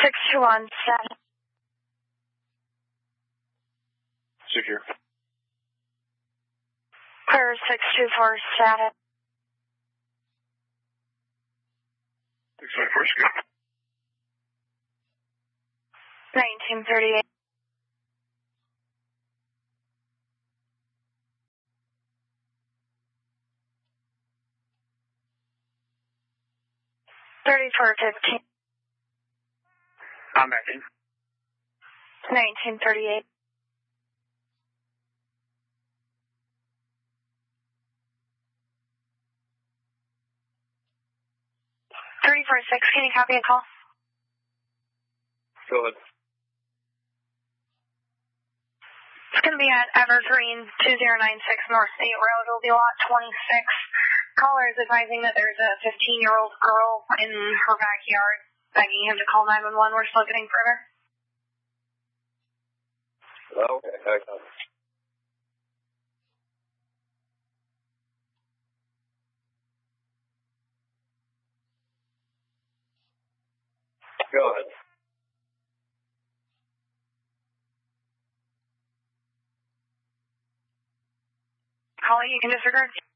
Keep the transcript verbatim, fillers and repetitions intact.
six two one, status. Secure. Clear six two four, status. six two four, secure. nineteen thirty-eight. thirty-four fifteen. I'm back in. nineteen thirty-eight. thirty-four six, can you copy a call? Go ahead. It's going to be at Evergreen two zero nine six North State Road. It'll be lot twenty-six. Caller is advising that there's a fifteen-year-old girl in her backyard begging him to call nine one one. We're still getting further. Oh, okay. I got it. Go ahead. Caller, you can disregard.